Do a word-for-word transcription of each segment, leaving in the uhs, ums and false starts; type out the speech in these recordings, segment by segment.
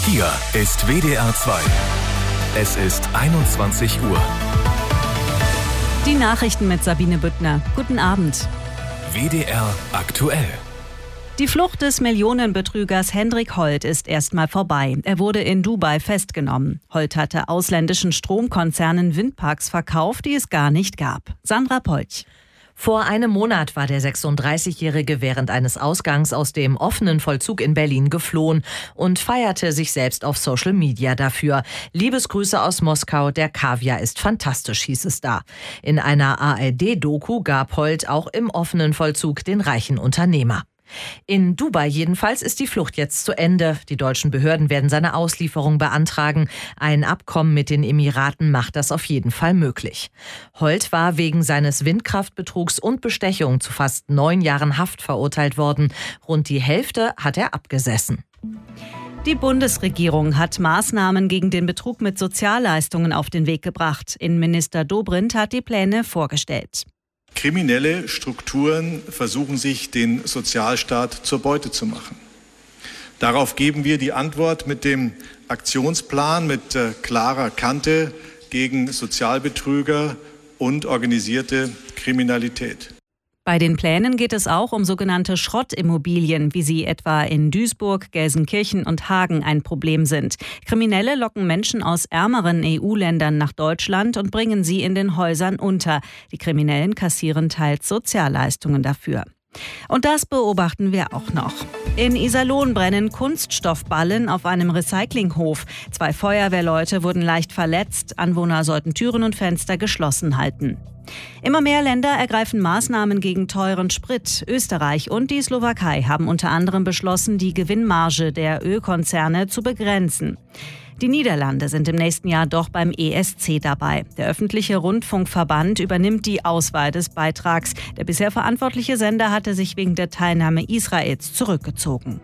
Hier ist W D R zwei. Es ist einundzwanzig Uhr. Die Nachrichten mit Sabine Büttner. Guten Abend. W D R aktuell. Die Flucht des Millionenbetrügers Hendrik Holt ist erstmal vorbei. Er wurde in Dubai festgenommen. Holt hatte ausländischen Stromkonzernen Windparks verkauft, die es gar nicht gab. Sandra Polch. Vor einem Monat war der sechsunddreißigjährige während eines Ausgangs aus dem offenen Vollzug in Berlin geflohen und feierte sich selbst auf Social Media dafür. Liebesgrüße aus Moskau, der Kaviar ist fantastisch, hieß es da. In einer A R D-Doku gab Holt auch im offenen Vollzug den reichen Unternehmer. In Dubai jedenfalls ist die Flucht jetzt zu Ende. Die deutschen Behörden werden seine Auslieferung beantragen. Ein Abkommen mit den Emiraten macht das auf jeden Fall möglich. Holt war wegen seines Windkraftbetrugs und Bestechung zu fast neun Jahren Haft verurteilt worden. Rund die Hälfte hat er abgesessen. Die Bundesregierung hat Maßnahmen gegen den Betrug mit Sozialleistungen auf den Weg gebracht. Innenminister Dobrindt hat die Pläne vorgestellt. Kriminelle Strukturen versuchen sich, den Sozialstaat zur Beute zu machen. Darauf geben wir die Antwort mit dem Aktionsplan mit äh, klarer Kante gegen Sozialbetrüger und organisierte Kriminalität. Bei den Plänen geht es auch um sogenannte Schrottimmobilien, wie sie etwa in Duisburg, Gelsenkirchen und Hagen ein Problem sind. Kriminelle locken Menschen aus ärmeren E U-Ländern nach Deutschland und bringen sie in den Häusern unter. Die Kriminellen kassieren teils Sozialleistungen dafür. Und das beobachten wir auch noch. In Iserlohn brennen Kunststoffballen auf einem Recyclinghof. Zwei Feuerwehrleute wurden leicht verletzt. Anwohner sollten Türen und Fenster geschlossen halten. Immer mehr Länder ergreifen Maßnahmen gegen teuren Sprit. Österreich und die Slowakei haben unter anderem beschlossen, die Gewinnmarge der Ölkonzerne zu begrenzen. Die Niederlande sind im nächsten Jahr doch beim E S C dabei. Der öffentliche Rundfunkverband übernimmt die Auswahl des Beitrags. Der bisher verantwortliche Sender hatte sich wegen der Teilnahme Israels zurückgezogen.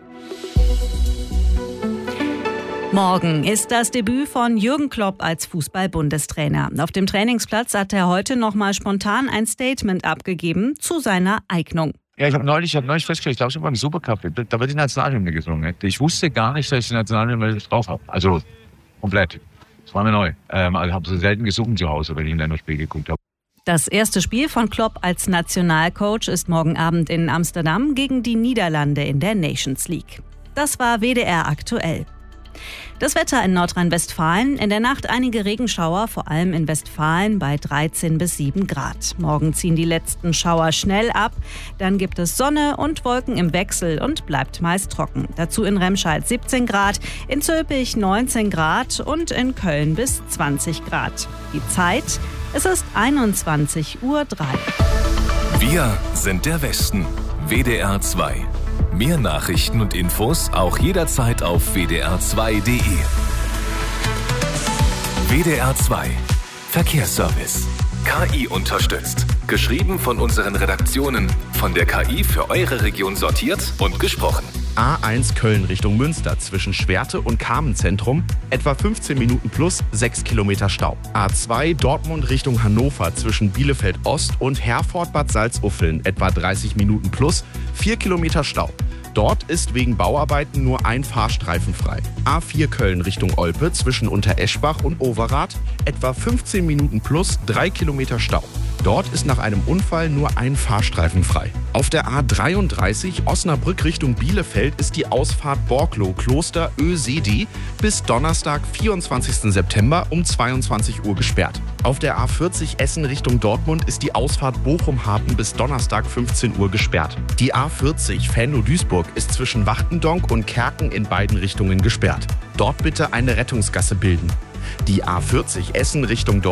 Morgen ist das Debüt von Jürgen Klopp als Fußball-Bundestrainer. Auf dem Trainingsplatz hat er heute noch mal spontan ein Statement abgegeben zu seiner Eignung. Ja, ich habe neulich, ich hab neulich festgestellt, ich glaube, schon beim Supercup, da wird die Nationalhymne gesungen. Ich wusste gar nicht, dass ich die Nationalhymne drauf habe. Also komplett. Das war mir neu. Ähm, also habe so selten gesungen zu Hause, wenn ich in ein Spiel geguckt habe. Das erste Spiel von Klopp als Nationalcoach ist morgen Abend in Amsterdam gegen die Niederlande in der Nations League. Das war W D R aktuell. Das Wetter in Nordrhein-Westfalen. In der Nacht einige Regenschauer, vor allem in Westfalen bei dreizehn bis sieben Grad. Morgen ziehen die letzten Schauer schnell ab. Dann gibt es Sonne und Wolken im Wechsel und bleibt meist trocken. Dazu in Remscheid siebzehn Grad, in Zülpich neunzehn Grad und in Köln bis zwanzig Grad. Die Zeit, es ist einundzwanzig Uhr drei. Wir sind der Westen. W D R zwei. Mehr Nachrichten und Infos auch jederzeit auf w d r zwei punkt d e. W D R zwei Verkehrsservice. K I unterstützt. Geschrieben von unseren Redaktionen. Von der K I für eure Region sortiert und gesprochen. A eins Köln Richtung Münster zwischen Schwerte und Carmenzentrum etwa fünfzehn Minuten plus sechs Kilometer Stau. A zwei Dortmund Richtung Hannover zwischen Bielefeld Ost und Herford Bad Salzuffeln etwa dreißig Minuten plus vier Kilometer Stau. Dort ist wegen Bauarbeiten nur ein Fahrstreifen frei. A vier Köln Richtung Olpe zwischen Untereschbach und Overath etwa fünfzehn Minuten plus drei Kilometer Stau. Dort ist nach einem Unfall nur ein Fahrstreifen frei. Auf der A dreiunddreißig Osnabrück Richtung Bielefeld ist die Ausfahrt Borklow-Kloster Ösedi bis Donnerstag, vierundzwanzigsten September um zweiundzwanzig Uhr gesperrt. Auf der A vierzig Essen Richtung Dortmund ist die Ausfahrt Bochum-Hafen bis Donnerstag, fünfzehn Uhr gesperrt. Die A vierzig Venlo-Duisburg ist zwischen Wachtendonk und Kerken in beiden Richtungen gesperrt. Dort bitte eine Rettungsgasse bilden. Die A vierzig Essen Richtung Dortmund